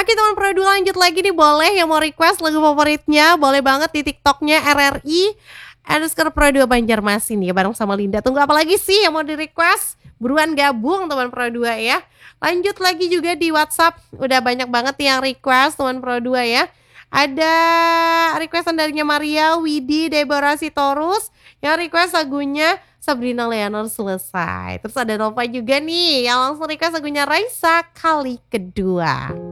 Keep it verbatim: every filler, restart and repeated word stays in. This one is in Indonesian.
Oke teman Pro dua lanjut lagi nih, boleh yang mau request lagu favoritnya, boleh banget di TikToknya R R I underscore Pro dua Banjarmasin ya bareng sama Linda. Tunggu apa lagi sih yang mau di request? Buruan gabung teman Pro dua ya. Lanjut lagi juga di WhatsApp, udah banyak banget yang request teman Pro dua ya. Ada requestan darinya Maria, Widi, Deborah Sitorus yang request lagunya Sabrina Leonard Selesai. Terus ada Nova juga nih yang langsung request lagunya Raisa Kali Kedua.